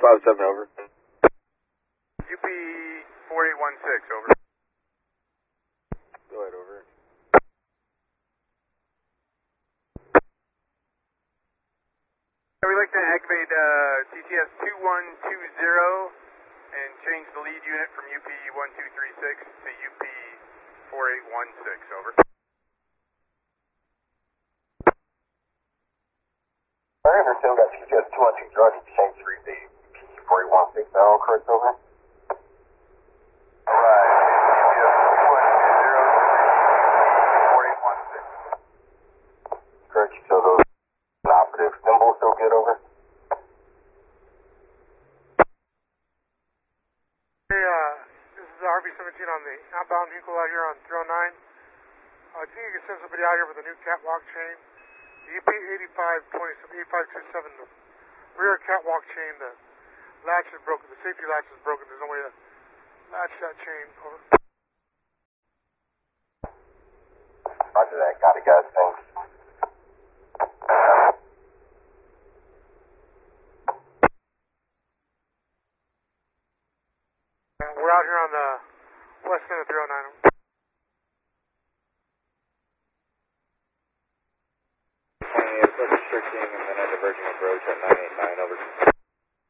5-7, over. UP 4816, over. Go ahead, over. We'd like to activate TTS 2120 and change the lead unit from UP 1236 to UP 4816, over. I understand that TTS 212 driving change 3D UP 4816 now, correct, over? Correct, so those operative symbols still good, over? Hey, this is RB-17 on the outbound vehicle out here on 309. I think you can send somebody out here with a new catwalk chain. The EP8527, the rear catwalk chain, the latch is broken, the safety latch is broken. There's no way to latch that chain, over. Roger that, got it, guys.